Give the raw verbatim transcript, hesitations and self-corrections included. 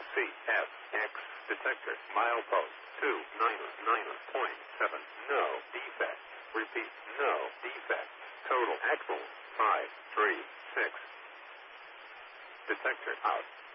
C F X detector milepost two nine nine point seven. No defect. Repeat. No defect. Total axle five three six. Detector out.